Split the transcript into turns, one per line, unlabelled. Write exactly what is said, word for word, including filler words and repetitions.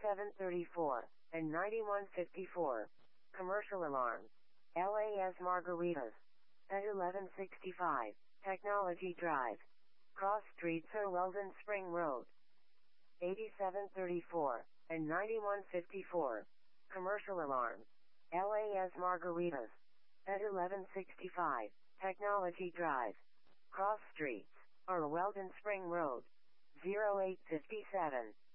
eighty-seven thirty-four, and ninety-one fifty-four. Commercial alarms. L A S Margaritas. At eleven sixty-five, Technology Drive. Cross Street, Sir Weldon Spring Road. eighty-seven thirty-four, and ninety-one fifty-four. Commercial alarms. L A S Margaritas. At eleven sixty-five, Technology Drive. Cross Streets, or Weldon Spring Road. zero eight five seven.